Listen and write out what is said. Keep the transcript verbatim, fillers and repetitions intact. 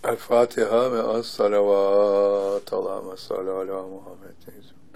El Fatiha ve as salavat. Allahümme salli ala Muhammed.